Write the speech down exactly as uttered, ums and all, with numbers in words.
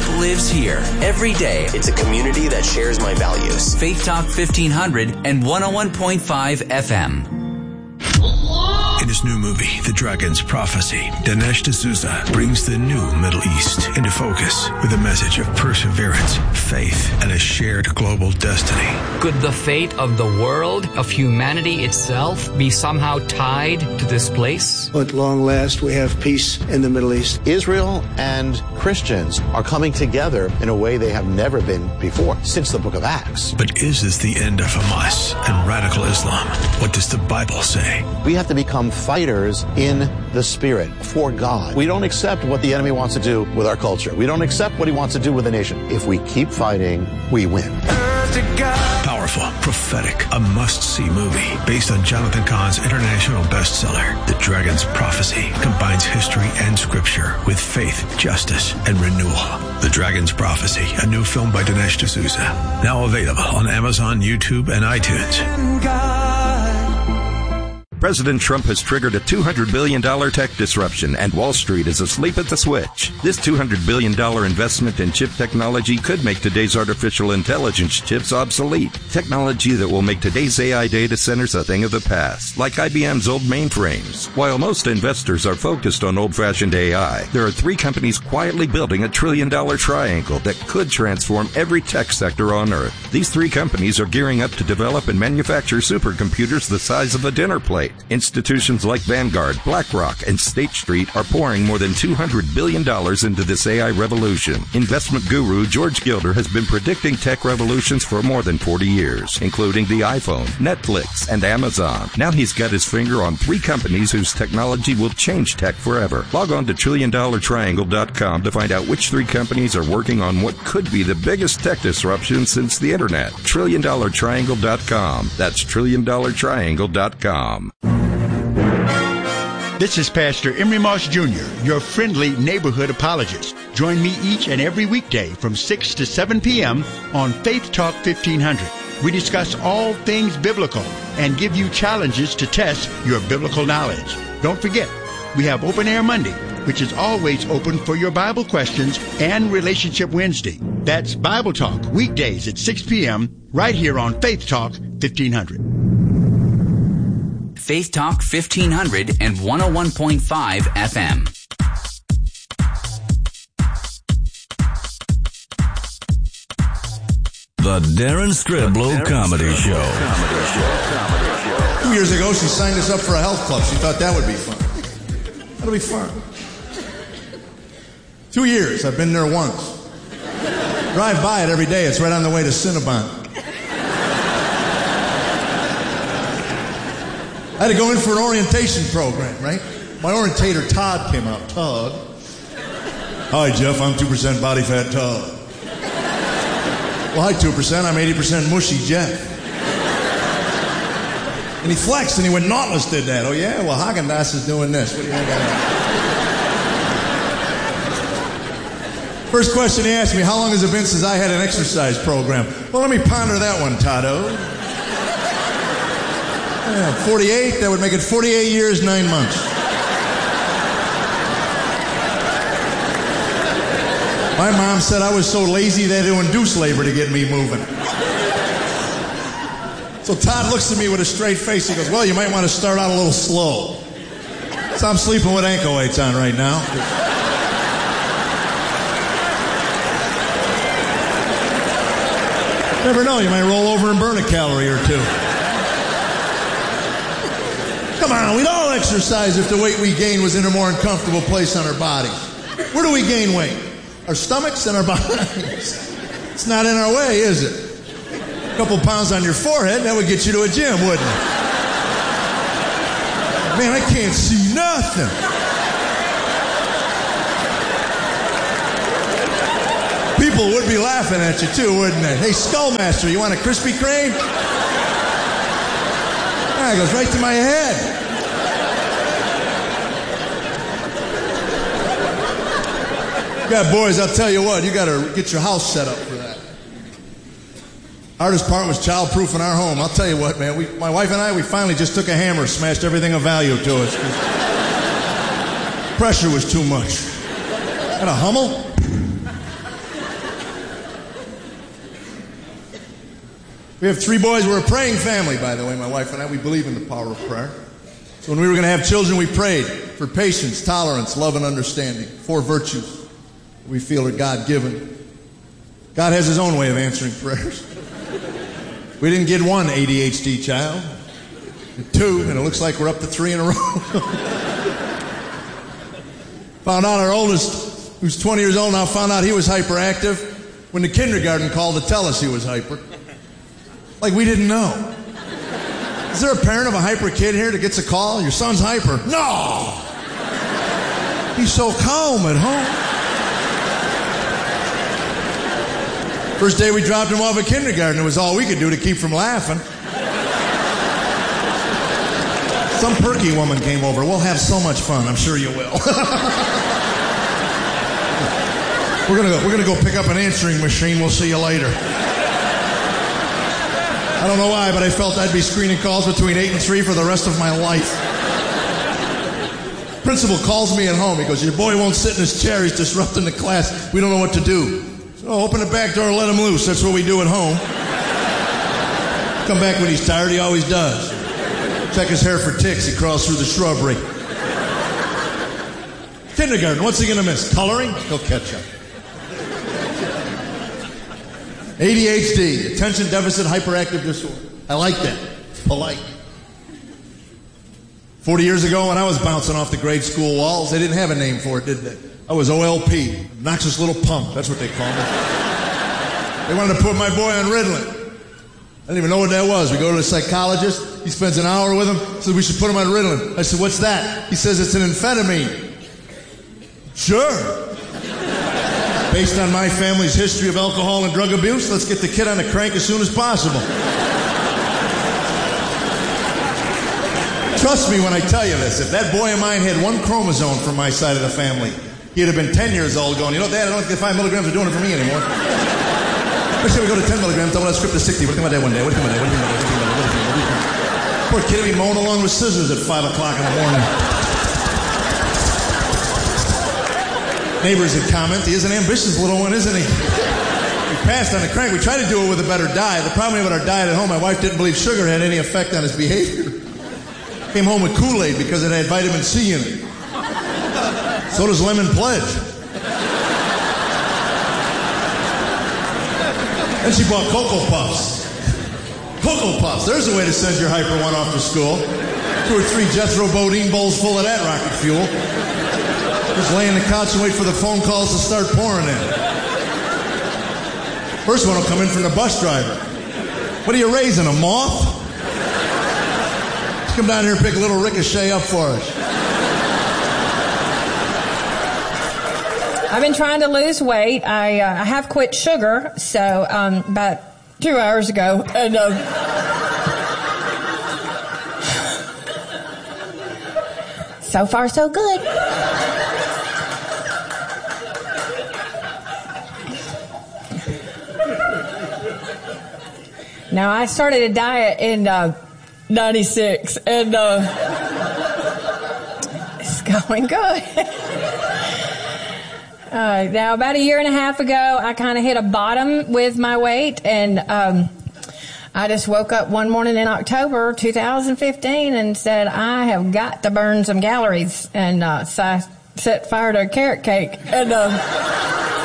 lives here every day. It's a community that shares my values. Faith Talk fifteen hundred and one oh one point five F M. In his new movie, The Dragon's Prophecy, Dinesh D'Souza brings the new Middle East into focus with a message of perseverance, faith, and a shared global destiny. Could the fate of the world, of humanity itself, be somehow tied to this place? At long last, we have peace in the Middle East. Israel and Christians are coming together in a way they have never been before, since the book of Acts. But is this the end of Hamas and radical Islam? What does the Bible say? We have to become fighters in the Spirit for God. We don't accept what the enemy wants to do with our culture. We don't accept what he wants to do with the nation. If we keep fighting, we win. Powerful, prophetic, a must-see movie based on Jonathan Cahn's international bestseller, The Dragon's Prophecy, combines history and scripture with faith, justice, and renewal. The Dragon's Prophecy, a new film by Dinesh D'Souza, now available on Amazon, YouTube, and iTunes. President Trump has triggered a two hundred billion dollars tech disruption, and Wall Street is asleep at the switch. This two hundred billion dollars investment in chip technology could make today's artificial intelligence chips obsolete. Technology that will make today's A I data centers a thing of the past, like I B M's old mainframes. While most investors are focused on old-fashioned A I, there are three companies quietly building a trillion-dollar triangle that could transform every tech sector on Earth. These three companies are gearing up to develop and manufacture supercomputers the size of a dinner plate. Institutions like Vanguard, BlackRock, and State Street are pouring more than two hundred billion dollars into this A I revolution. Investment guru George Gilder has been predicting tech revolutions for more than forty years, including the iPhone, Netflix, and Amazon. Now he's got his finger on three companies whose technology will change tech forever. Log on to trillion dollar triangle dot com to find out which three companies are working on what could be the biggest tech disruption since the internet. trillion dollar triangle dot com. That's trillion dollar triangle dot com. This is Pastor Emery Moss Junior, your friendly neighborhood apologist. Join me each and every weekday from six to seven p.m. on Faith Talk fifteen hundred. We discuss all things biblical and give you challenges to test your biblical knowledge. Don't forget, we have Open Air Monday, which is always open for your Bible questions, and Relationship Wednesday. That's Bible Talk, weekdays at six p.m. right here on Faith Talk fifteen hundred. Faith Talk fifteen hundred and one oh one point five F M. The Darren Streblow the Darren Comedy, Streblow Show. Comedy Show. Two years ago, she signed us up for a health club. She thought that would be fun. That'll be fun. Two years. I've been there once. Drive by it every day. It's right on the way to Cinnabon. I had to go in for an orientation program, right? My orientator, Todd, came out. Todd. Hi, Jeff. I'm two percent body fat Todd. Well, hi, two percent. I'm eighty percent mushy Jeff. And he flexed and he went, Nautilus did that. Oh, yeah? Well, Haagen-Dazs is doing this. What do you think of that? First question he asked me, how long has it been since I had an exercise program? Well, let me ponder that one, Toddo. Yeah, forty-eight, that would make it forty-eight years, nine months. My mom said I was so lazy they had to induce labor to get me moving. So Todd looks at me with a straight face. He goes, well, you might want to start out a little slow. So I'm sleeping with ankle weights on right now. Never know, you might roll over and burn a calorie or two. Come on, we'd all exercise if the weight we gain was in a more uncomfortable place on our bodies. Where do we gain weight? Our stomachs and our bodies. It's not in our way, is it? A couple pounds on your forehead, that would get you to a gym, wouldn't it? Man, I can't see nothing. People would be laughing at you too, wouldn't they? Hey, Skullmaster, you want a Krispy Kreme? Ah, it goes right to my head. Yeah, boys, I'll tell you what, you got to get your house set up for that. Hardest part was childproofing our home. I'll tell you what, man, we, my wife and I, we finally just took a hammer, smashed everything of value to us. Pressure was too much. Got a Hummel? We have three boys. We're a praying family, by the way, my wife and I. We believe in the power of prayer. So when we were going to have children, we prayed for patience, tolerance, love, and understanding. Four virtues we feel are God-given. God has his own way of answering prayers. We didn't get one A D H D child. Two, and it looks like we're up to three in a row. Found out our oldest, who's twenty years old now, found out he was hyperactive when the kindergarten called to tell us he was hyper. Like we didn't know. Is there a parent of a hyper kid here that gets a call? Your son's hyper. No! He's so calm at home. First day we dropped him off at kindergarten, it was all we could do to keep from laughing. Some perky woman came over. We'll have so much fun. I'm sure you will. we're gonna go. We're gonna go pick up an answering machine. We'll see you later. I don't know why, but I felt I'd be screening calls between eight and three for the rest of my life. Principal calls me at home. He goes, "Your boy won't sit in his chair. He's disrupting the class. We don't know what to do." So open the back door and let him loose. That's what we do at home. Come back when he's tired. He always does. Check his hair for ticks. He crawls through the shrubbery. Kindergarten, what's he going to miss? Coloring? He'll catch up. A D H D, attention deficit hyperactive disorder. I like that. It's polite. Forty years ago when I was bouncing off the grade school walls, they didn't have a name for it, did they? I was O L P, obnoxious little punk. That's what they called me. They wanted to put my boy on Ritalin. I didn't even know what that was. We go to the psychologist. He spends an hour with him. Says we should put him on Ritalin. I said, "What's that?" He says, "It's an amphetamine." Sure. Based on my family's history of alcohol and drug abuse, let's get the kid on the crank as soon as possible. Trust me when I tell you this. If that boy of mine had one chromosome from my side of the family, he'd have been ten years old going, "You know, Dad, I don't think the five milligrams are doing it for me anymore." Why should we go to ten milligrams? Double that script to sixty. What do you think about that one day? What do you think about that? What do you think about that? What do you think about that? What do you think about that? Poor kid will be mowing along with scissors at five o'clock in the morning. Neighbors would comment, "He is an ambitious little one, isn't he?" We passed on the crank. We tried to do it with a better diet. The problem with our diet at home, my wife didn't believe sugar had any effect on his behavior. Came home with Kool-Aid because it had vitamin C in it. So does Lemon Pledge. Then she bought Cocoa Puffs. Cocoa Puffs. There's a way to send your hyper one off to school. Two or three Jethro Bodine bowls full of that rocket fuel. Just lay on the couch and wait for the phone calls to start pouring in. First one will come in from the bus driver. "What are you raising, a moth?" Come down here and pick a little ricochet up for us. I've been trying to lose weight. I uh, I have quit sugar, so um, about two hours ago, and uh, so far so good. Now I started a diet in Uh, ninety-six, and uh, it's going good. uh, now, about a year and a half ago, I kind of hit a bottom with my weight, and um, I just woke up one morning in October two thousand fifteen and said, I have got to burn some calories, and uh, so I set fire to a carrot cake, and uh,